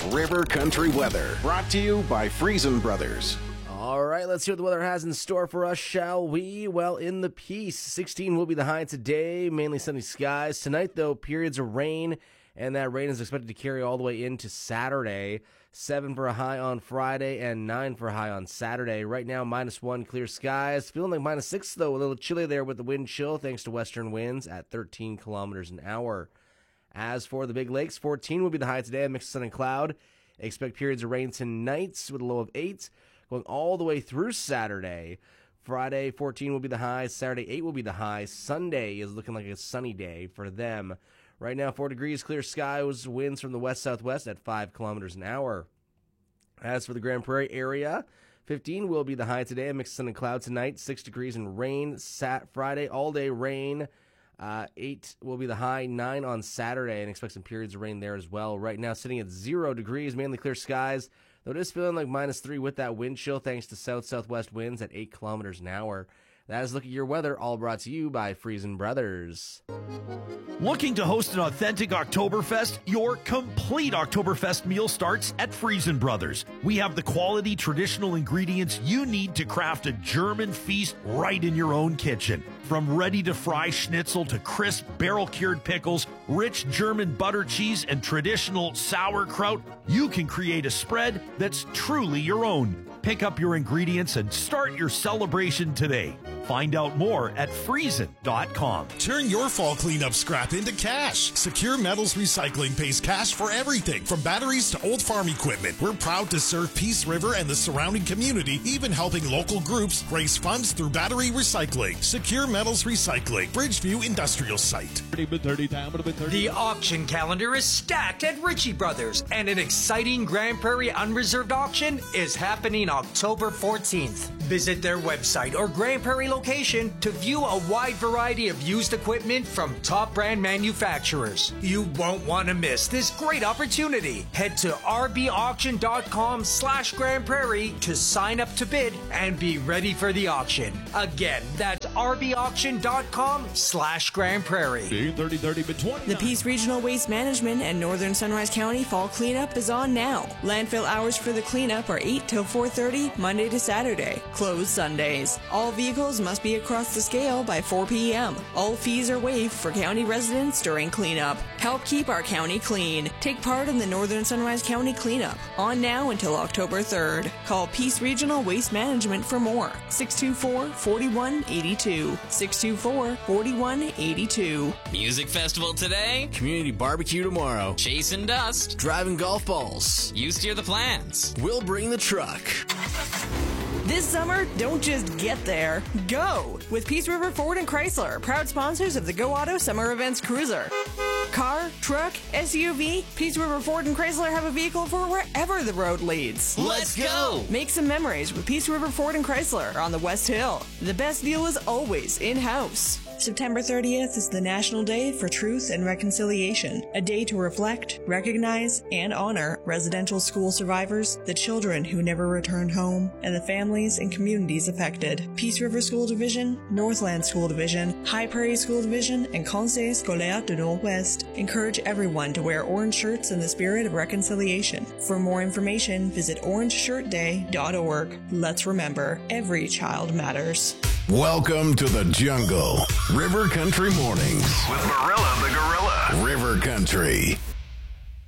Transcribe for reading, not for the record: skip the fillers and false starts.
River Country weather, brought to you by Friesen Brothers. All right, let's see what the weather has in store for us, shall we? Well, in the Peace, 16 will be the high today, mainly sunny skies. Tonight, though, periods of rain, and that rain is expected to carry all the way into Saturday. 7 for a high on Friday and 9 for a high on Saturday. Right now, -1, clear skies. Feeling like -6, though, a little chilly there with the wind chill thanks to western winds at 13 kilometers an hour. As for the Big Lakes, 14 will be the high today, a mix of sun and cloud. Expect periods of rain tonight with a low of 8, going all the way through Saturday. Friday, 14 will be the high. Saturday, 8 will be the high. Sunday is looking like a sunny day for them. Right now, 4 degrees, clear skies, winds from the west-southwest at 5 kilometers an hour. As for the Grand Prairie area, 15 will be the high today, a mix of sun and cloud tonight. 6 degrees and rain. Friday, all-day rain. 8 will be the high, 9 on Saturday, and expect some periods of rain there as well. Right now, sitting at 0 degrees, mainly clear skies, though it is feeling like -3 with that wind chill thanks to south-southwest winds at 8 kilometers an hour. That is Look at Your Weather, all brought to you by Friesen Brothers. Looking to host an authentic Oktoberfest? Your complete Oktoberfest meal starts at Friesen Brothers. We have the quality, traditional ingredients you need to craft a German feast right in your own kitchen. From ready-to-fry schnitzel to crisp, barrel-cured pickles, rich German butter cheese, and traditional sauerkraut, you can create a spread that's truly your own. Pick up your ingredients and start your celebration today. Find out more at Friesen.com. Turn your fall cleanup scrap into cash. Secure Metals Recycling pays cash for everything from batteries to old farm equipment. We're proud to serve Peace River and the surrounding community, even helping local groups raise funds through battery recycling. Secure Metals Recycling, Bridgeview Industrial Site. The auction calendar is stacked at Ritchie Brothers, and an exciting Grand Prairie unreserved auction is happening October 14th. Visit their website or Grand Prairie location to view a wide variety of used equipment from top brand manufacturers. You won't want to miss this great opportunity. Head to rbauction.com/Grand Prairie to sign up to bid and be ready for the auction. Again, that's rbauction.com/Grand Prairie. The Peace Regional Waste Management and Northern Sunrise County Fall Cleanup is on now. Landfill hours for the cleanup are 8 till 4:30, Monday to Saturday. Closed Sundays. All vehicles must be across the scale by 4 p.m. All fees are waived for county residents during cleanup. Help keep our county clean. Take part in the Northern Sunrise County Cleanup. On now until October 3rd. Call Peace Regional Waste Management for more. 624-4182. 624-4182. Music festival today, Community barbecue tomorrow. chasing dust. Driving golf balls. You steer the plans. We'll bring the truck. This summer, don't just get there. Go! With Peace River Ford and Chrysler, proud sponsors of the Go Auto Summer Events Cruiser. Car, truck, SUV, Peace River Ford and Chrysler have a vehicle for wherever the road leads. Let's go! Make some memories with Peace River Ford and Chrysler on the West Hill. The best deal is always in-house. September 30th is the National Day for Truth and Reconciliation, a day to reflect, recognize, and honor residential school survivors, the children who never returned home, and the families and communities affected. Peace River School Division, Northland School Division, High Prairie School Division, and Conseil Scolaire du Nord-Ouest encourage everyone to wear orange shirts in the spirit of reconciliation. For more information, visit orangeshirtday.org. Let's remember, every child matters. Welcome to the jungle. River Country Mornings with Marilla the Gorilla. River Country.